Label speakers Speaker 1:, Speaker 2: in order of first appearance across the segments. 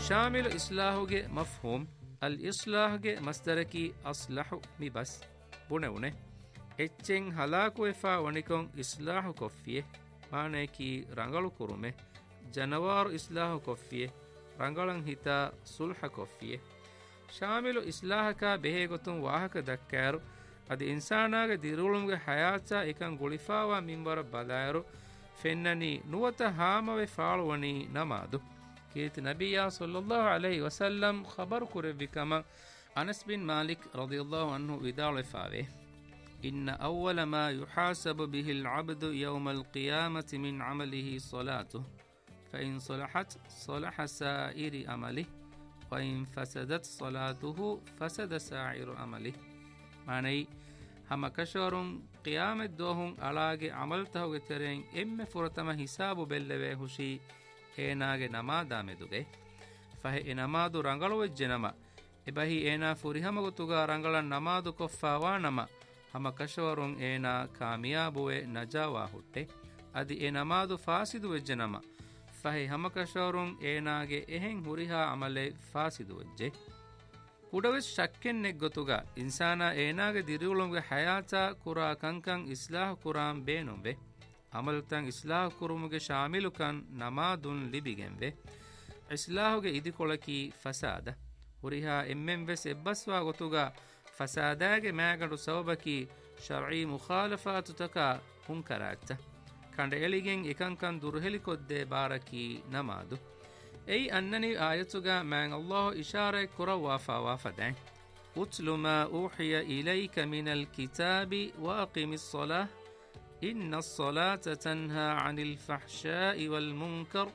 Speaker 1: شامل إصلاحه مفهوم الإصلاح مصدركي أصلح مبس بنونه اتشن هلاكو إفا ونكون إصلاح كفيه معنيكي رنغلو كرمه جنوار إصلاح كفيه رنغلن هتا صلح كفيه شامل إصلاحك بهيغتون واحك دكار أدي إنساناغ ديرولمغ حياتا إكان غلفاوا منبر بلايرو فنني نوتا هاما وفالوني نمادو كيت نبي صلى الله عليه وسلم خبر كربكما أنس بن مالك رضي الله عنه ودال فاوه إن أول ما يحاسب به العبد يوم القيامة من عمله صلاته فإن صلحت صلح سائر عمله وإن فسدت صلاته فسد سائر عمله معنى هم كشورون قيامة دوهم علاقة عملته وترين إم فرتما حساب بلوه هشي ඒනාගේ නමාදාමෙදුගේ ފަހެ އެނަމާދު ރަނގަޅުވެއްޖެނަމަ އެބަހި އޭނާ ފުރިހަމަގޮތުގަ ރަނގަޅަށް ނަމާދު ކޮށްފައިވާނަމަ ހަމަ ކަށަވަރުން އޭނާ ކާމިޔާބުވެ ނަޖާވާ ހުއްޓެ އަދި އެ ނަމާދު ފާސިދުވެއްޖެނަމަ ފަހެ ހަމަ ކަށަވަރުން އޭނާގެ އެހެން ހުރިހާ ޢަމަލެއް ފާސިދުވެއްޖެ ކުޑަވެސް ޝައްކެއްނެއް ގޮތުގަ އިންސާނާ އޭނާގެ ދިރިއުޅުމުގެ ޙަޔާތާ ކުރާ ކަންކަން އިސްލާޙު ކުރާން ބޭނުންވެ عملتن إصلاح كرمك شامل كان نماد لبيجنبه إصلاحه إدخلكي فساده وريها إمم بس إبسوا غتوغا فساداغ ماغدو سببكي شرعي مخالفات تكا منكرات كان إليجن إكان كان درهلي كد باركي نمادو أي أنني آياتوغا من الله إشارة كروا وافدين أتل ما أوحي إليك من الكتاب وأقم الصلاة إن الصلاة تنهى عن الفحشاء والمنكر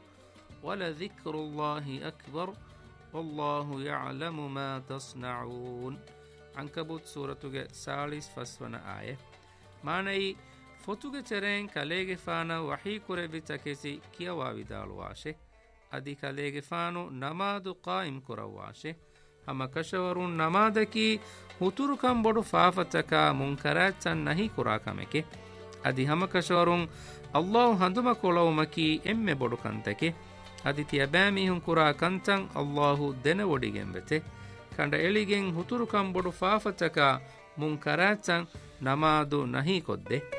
Speaker 1: ولذكر الله أكبر والله يعلم ما تصنعون عنكبوت سورة سالس فسونا آية معنى فتوغ چرين كاليغ فانا وحي كربي تكسي كيا واويدال واشي أدي كاليغ فانو نماد قائم كرواشي هما كشورون نمادكي هتوركم بدو فافتكا منكرات نهي كراكمكي ಅದಿ ಹಮಕಶವರುಂ ಅಲ್ಲಾಹು ಹಂದುಮ ಕೊಳವುಮಕಿ ಎಮ್ಮೆ ಬೊಡು ಕಂತಕೆ ಅದಿ ತಿಯಬಾಮಿಹುಂ ಕುರಾ ಕಂತಂ ಅಲ್ಲಾಹು ದೆನ ಒಡಿಗೆಂಬೆತೆ ಕಂಡ ಎಳಿಗೆಂ ಹುತುರು ಕಂಬೊಡು ಫಾಫತಕ ಮುಂಕರಾಚಂ ನಮಾದು ನಹಿ ಕೊದ್ದೆ